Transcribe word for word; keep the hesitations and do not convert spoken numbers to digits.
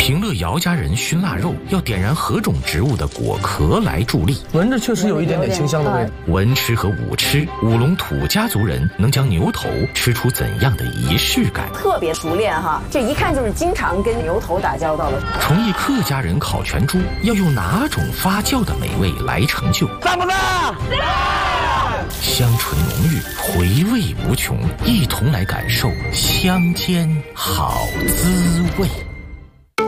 平乐姚家人熏腊肉要点燃何种植物的果壳来助力， 闻着确实有一点点清香的味道。 文吃和武吃，武隆土家族人能将牛头吃出怎样的仪式感？ 特别熟练哈，这一看就是经常跟牛头打交道的。 崇义客家人烤全猪要用哪种发酵的美味来成就？ 赞不赞？ 香醇浓郁，回味无穷，一同来感受乡间好滋味。